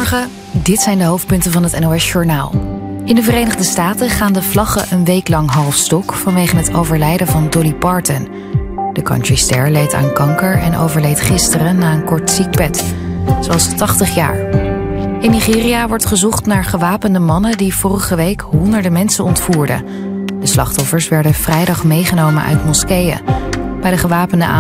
Goedemorgen, dit zijn de hoofdpunten van het NOS Journaal. In de Verenigde Staten gaan de vlaggen een week lang half stok vanwege het overlijden van Dolly Parton. De countryster leed aan kanker en overleed gisteren na een kort ziekbed. Ze was 80 jaar. In Nigeria wordt gezocht naar gewapende mannen die vorige week honderden mensen ontvoerden. De slachtoffers werden vrijdag meegenomen uit moskeeën. Bij de gewapende